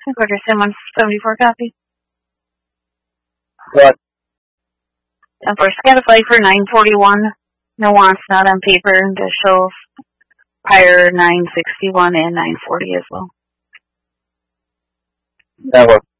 Quarter Sim 174 copy. What? And for Scatify for 941. Nuance not on paper. That shows prior 961 and 940 as well. Network.